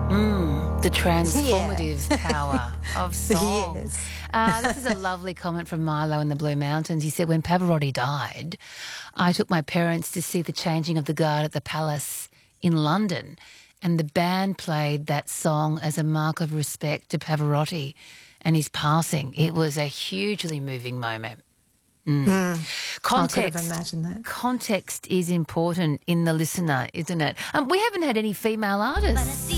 The transformative power of song. Yes. This is a lovely comment from Milo in the Blue Mountains. He said, when Pavarotti died, I took my parents to see the changing of the guard at the Palace in London, and the band played that song as a mark of respect to Pavarotti and his passing. It was a hugely moving moment. I could have Context. imagined that. Context is important in the listener, isn't it? We haven't had any female artists.